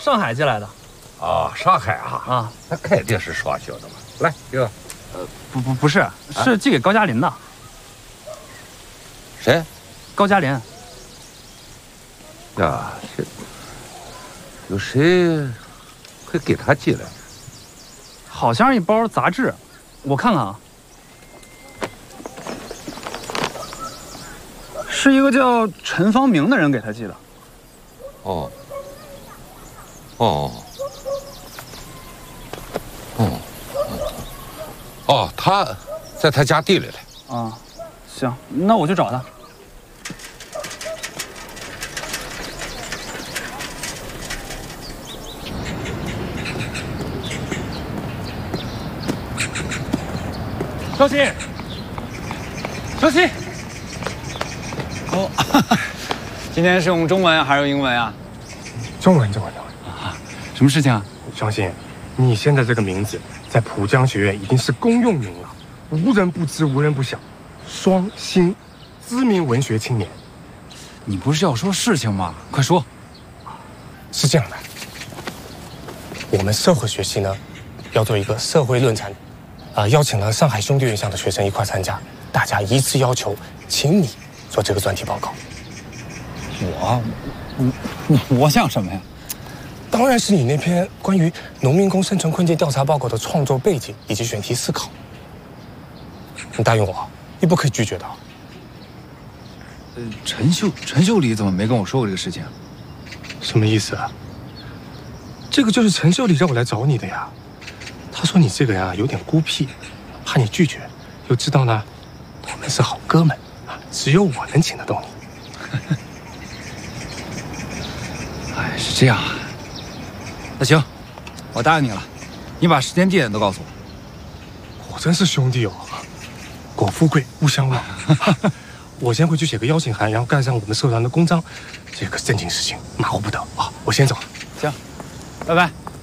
上海寄来的。 哦，上海啊？ 啊， 那肯定是双休的嘛。来，这个。 不是，是寄给高加林的。 谁？ 高加林。 呀，有谁会给他寄来？ 好像是一包杂志，我看看啊。是一个叫陈方明的人给他寄的。 哦。哦。哦。哦，他在他家地里来。 啊，行，那我去找他。小新，小新。 哦，今天是用中文还是英文啊？ 中文。 啊，什么事情啊？ 相信你现在这个名字在浦江学院已经是公用名了，无人不知，无人不晓。双星，知名文学青年。 你不是要说事情吗？快说。 是这样的，我们社会学系呢要做一个社会论坛，邀请了上海兄弟院校的学生一块参加，大家一致要求请你做这个专题报告。 我想什么呀？ 当然是你那篇关于农民工生存困境调查报告的创作背景以及选题思考。你答应我，你不可以拒绝的。 陈秀丽怎么没跟我说过这个事情？ 什么意思啊？这个就是陈秀丽让我来找你的呀。她说你这个呀有点孤僻，怕你拒绝，又知道呢我们是好哥们啊，只有我能请得动你。 哎，是这样啊。那行，我答应你了。你把时间地点都告诉我。 果真是兄弟哦，果富贵勿相忘。我先回去写个邀请函，然后盖上我们社团的公章。这个正经事情，马虎不得啊！我先走了。 行，拜拜。